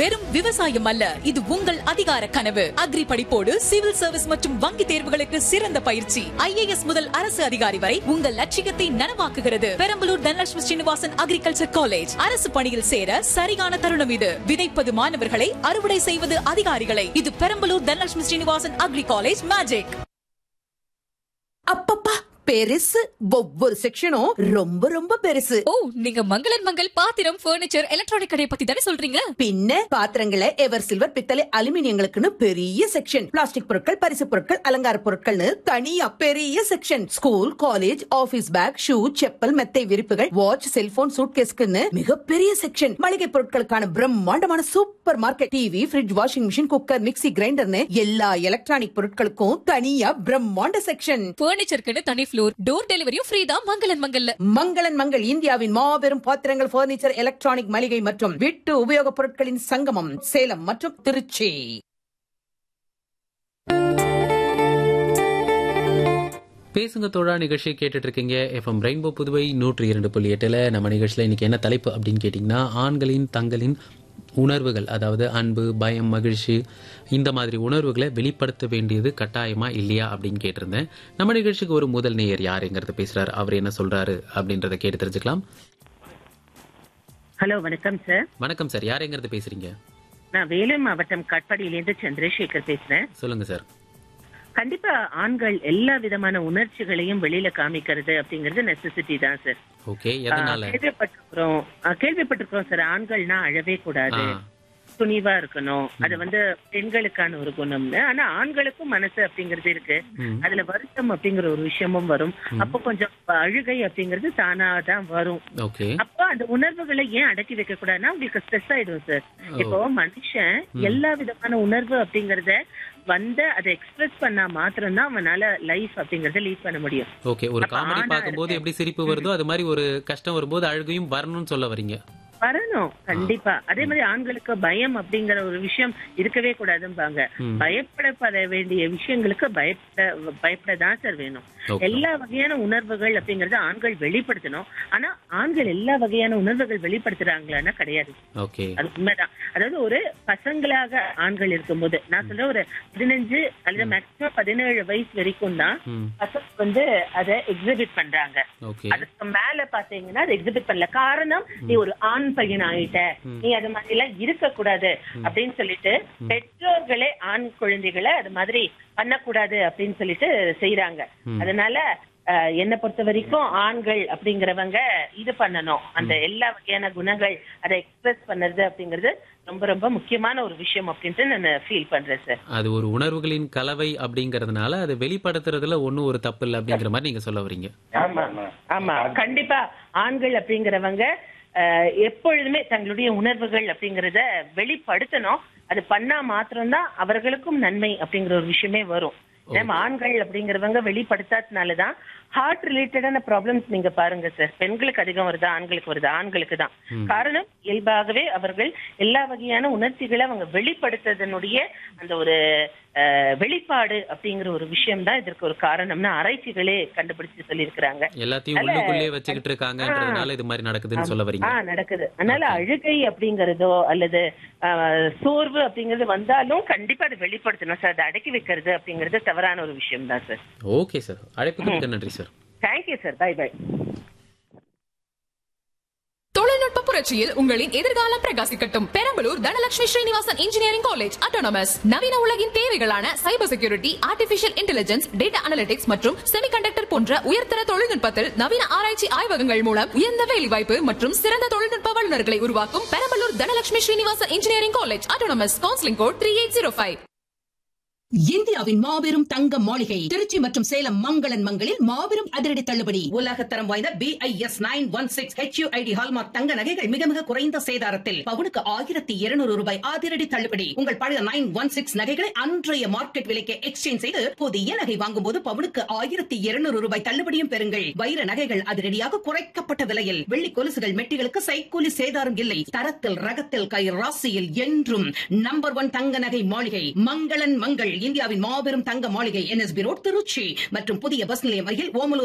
வெறும் விவசாயம் அல்ல, இது உங்கள் அதிகார கனவு. அக்ரி படிப்போடு சிவில் சர்வீஸ் மற்றும் வங்கி தேர்வுகளுக்கு சிறந்த பயிற்சி. IAS முதல் அரசு அதிகாரி வரை உங்கள் லட்சியத்தை நனவாக்குகிறது. Perambalur Dhanalakshmi Srinivasan agriculture college. அரசு பணியில் சேர சரியான தருணம் இது. விதைப்பது மாணவர்களை, அறுவடை செய்வது அதிகாரிகளை. இது Perambalur Dhanalakshmi Srinivasan agri college magic. அப்பப்பா, பெருசு. ஒவ்வொரு செக்ஷனும் ரொம்ப ரொம்ப பெருசு. ஓ, நீங்க மங்களன் மங்கள் பாத்திரம், பர்னிச்சர், எலக்ட்ரானிக் கடையை பத்தி தானே சொல்றீங்க? பின்ன பாத்திரங்களை எவர் சில்வர், பித்தளை, அலுமினியங்களுக்குன்னு பெரிய செக்ஷன். பிளாஸ்டிக் பொருட்கள், பரிசு பொருட்கள், அலங்கார பொருட்கள்னு தனியா பெரிய section. School, college, office back, shoe, chappal, மெத்தை விரிப்புகள், வாட்ச், செல்போன், சூட்கேஸ்க்குன்னு மிகப்பெரிய செக்ஷன். மளிகை பொருட்களுக்கான பிரம்மாண்டமான super market. TV, fridge, washing machine, cooker, mixie, கிரைண்டர்னு எல்லா எலக்ட்ரானிக் பொருட்களுக்கும் தனியா பிரம்மாண்ட செக்ஷன். பர்னிச்சருக்கு தனி ஃப்ளோர், டோர் டெலிவரியும் ஃப்ரீ தான் மங்களன் மங்கல்ல. மங்களன் மங்கள் இந்தியாவின் மாபெரும் பாத்திரங்கள், பர்னிச்சர், எலக்ட்ரானிக், மளிகை மற்றும் வீட்டு உபயோகப் பொருட்களின் சங்கமம். சேலம் மற்றும் திருச்சி. பேசுங்க தோழா நிகழ்ச்சியை கேட்டுட்டு இருக்கீங்க. FM rainbow Puduvai 102.8. நம்ம நிகழ்ச்சியில் இன்னைக்கு என்ன தலைப்பு அப்படின்னு கேட்டிங்கன்னா, ஆண்களின் தங்களின் உணர்வுகள், அதாவது அன்பு, பயம், மகிழ்ச்சி, இந்த மாதிரி உணர்வுகளை வெளிப்படுத்த வேண்டியது கட்டாயமா இல்லையா அப்படின்னு கேட்டிருந்தேன். நம்ம நிகழ்ச்சிக்கு ஒரு முதல் நேயர் யாருங்கிறத பேசுறாரு, அவர் என்ன சொல்றாரு அப்படின்றத கேட்டு தெரிஞ்சுக்கலாம். ஹலோ, வணக்கம் சார். வணக்கம் சார், யாருங்கிறத பேசுறீங்க? நான் வேலூர் மாவட்டம் காட்பாடியிலேருந்து சந்திரசேகர் பேசுறேன். சொல்லுங்க சார். கண்டிப்பா ஆண்கள் எல்லா விதமான உணர்ச்சிகளையும் வெளியில காமிக்கிறது அப்படிங்கறது நெசசிட்டி தான் சார். ஓகே, எதனால? கேள்விப்பட்டிருக்கிறோம் சார். ஆண்கள்னா அழவே கூடாது, துணிவா இருக்கணும், அது பெண்களுக்கான ஒரு குணம்னு. ஆனா ஆண்களுக்கும் மனசு அப்படிங்கறது இருக்கு, அதுல வருத்தம் அப்படிங்கிற ஒரு விஷயமும் வரும். அப்போ கொஞ்சம் அழுகை அப்படிங்கறது தானாதான் வரும். அப்போ அந்த உணர்வுகளை ஏன் அடக்கி வைக்க கூடாதுன்னா உங்களுக்கு ஸ்ட்ரெஸ் ஆயிடும் சார். இப்போ மனுஷன் எல்லா விதமான உணர்வு அப்படிங்கறத அதை எக்ஸ்பிரஸ் பண்ணா மாத்திரம்தான் அவனால லைஃப் அப்படிங்கறத லீட் பண்ண முடியும். ஓகே, ஒரு காமெடி பார்க்கும்போது எப்படி சிரிப்பு வருதோ அது மாதிரி ஒரு கஷ்டம் வரும்போது அழுகையும் வரணும்னு சொல்ல வரீங்க? வரணும், கண்டிப்பா. அதே மாதிரி ஆண்களுக்கு பயம் அப்படிங்கிற ஒரு விஷயம் இருக்கவே கூடாதும்பாங்க. பயப்படப்பட வேண்டிய விஷயங்களுக்கு பயப்படதான் சார் வேணும். எல்லா வகையான உணர்வுகள் அப்படிங்கறத ஆண்கள் வெளிப்படுத்தணும். ஆனா ஆண்கள் எல்லா வகையான உணர்வுகள் வெளிப்படுத்துறாங்களான்னா கிடையாது. அது உண்மைதான். அதாவது ஒரு பசங்களாக ஆண்கள் இருக்கும்போது, நான் சொல்ற ஒரு 15 அல்லது மேக்சிமம் 17 வயசு வரைக்கும் தான் பசங்க அதை எக்ஸிபிட் பண்றாங்க. அதுக்கு மேல பாத்தீங்கன்னா அதை எக்ஸிபிட் பண்ணல. காரணம், நீ ஒரு ஆண் பையன் ஆயிட்ட, நீ அது மாதிரி எல்லாம் இருக்க கூடாது அப்படின்னு சொல்லிட்டு பெற்றோர்களே ஆண் குழந்தைகளை அது மாதிரி பண்ணக்கூடாது அப்படின்னு சொல்லிட்டு செய்யறாங்க. அதனால என்னை பொறுத்த வரைக்கும் ஆண்கள் அப்படிங்கிறவங்க இது பண்ணணும், அந்த எல்லா வகையான குணங்கள் அதை எக்ஸ்பிரஸ் பண்றது அப்படிங்கிறது ரொம்ப ரொம்ப முக்கியமான ஒரு விஷயம் அப்படின்ட்டு நான் ஃபீல் பண்றேன் சார். அது ஒரு உணர்வுகளின் கலவை அப்படிங்கறதுனால அதை வெளிப்படுத்துறதுல ஒன்னும் ஒரு தப்பு இல்லை அப்படிங்கிற மாதிரி நீங்க சொல்ல வரீங்க? ஆமா ஆமா, கண்டிப்பா. ஆண்கள் அப்படிங்கிறவங்க எப்பொழுதுமே தங்களுடைய உணர்வுகள் அப்படிங்கறத வெளிப்படுத்தணும். அது பண்ணா மாத்திரம்தான் அவர்களுக்கும் நன்மை அப்படிங்கிற ஒரு விஷயமே வரும். நம்ம ஆண்கள் அப்படிங்கிறவங்க வெளிப்படுத்தாதனாலதான் ஹார்ட் ரிலேட்டடான ப்ராப்ளம்ஸ் நீங்க பாருங்க சார். பெண்களுக்கு அதிகம் வருதா, ஆண்களுக்கு வருதா? ஆண்களுக்கு தான். காரணம், இயல்பாகவே அவர்கள் எல்லா வகையான உணர்ச்சிகளை அவங்க வெளிப்படுத்துறதனுடைய அந்த ஒரு வெளிப்பாடு அப்படிங்கிற ஒரு விஷயம் தான் இதற்கு ஒரு காரணம்னு ஆராய்ச்சிகளே கண்டுபிடிச்சு சொல்லி இருக்கிறாங்க. எல்லாத்தையும் உள்ளுக்குள்ளே வச்சுக்கிட்டு இருக்காங்கன்றதுனால இது மாதிரி நடக்குதுன்னு சொல்ல வரீங்க? நடக்குது. அதனால அழுகை அப்படிங்கறதோ அல்லது சோர்வு அப்படிங்கறது வந்தாலும் கண்டிப்பா அதை வெளிப்படுத்தணும் சார். அதை அடக்கி வைக்கிறது அப்படிங்கறது தவறான ஒரு விஷயம் தான் சார். ஓகே சார், அழைப்புக்கு நன்றி sir. Thank you sir. By by. தொழில்நுட்ப புரட்சியில் உங்களின் எதிர்காலம் பிரகாசிக்கட்டும். Perambalur Dhanalakshmi Srinivasan engineering college autonomous. நவீன உலகின் தேவைகளான cyber security, artificial intelligence, data analytics மற்றும் செமிகண்டக்டர் போன்ற உயர்தர தொழில்நுட்பத்தில் நவீன ஆராய்ச்சி ஆய்வகங்கள் மூலம் உயர்ந்த வேலைவாய்ப்பு மற்றும் சிறந்த தொழில்நுட்ப வல்லுநர்களை உருவாக்கும் Perambalur Dhanalakshmi Srinivasan engineering college autonomous. Counselling code 3805. இந்தியாவின் மாபெரும் தங்க மாளிகை திருச்சி மற்றும் சேலம் மங்களன் மங்களில் மாபெரும் அதிரடி தள்ளுபடி. உலகத்தரம் வாய்ந்த BIS 916 HUID ஹால்மார்க் தங்க நகைகள் மிக மிக குறைந்த சேதாரத்தில் பவுனுக்கு 1200 ரூபாய் அதிரடி தள்ளுபடி. உங்கள் பழைய 916 நகைகளை அன்றைய மார்க்கெட் விலைக்கு எக்ஸ்சேஞ்ச் செய்து புதிய நகை வாங்கும் போது பவுனுக்கு 1200 ரூபாய் தள்ளுபடியும் பெறுங்கள். வைர நகைகள் அதிரடியாக குறைக்கப்பட்ட விலையில். வெள்ளி கொலுசுகள், மெட்டிகளுக்கு சைக்கூலி சேதாரம் இல்லை. தரத்தில், ரகத்தில், கை ராசியில் என்றும் நம்பர் 1 தங்க நகை மாளிகை மங்களன் மங்கள். இந்தியாவின் மாபெரும் தங்க மாளிகை NSB ரோட் திருச்சி மற்றும் புதிய பஸ் நிலையம் அருகில் ஓமலூர்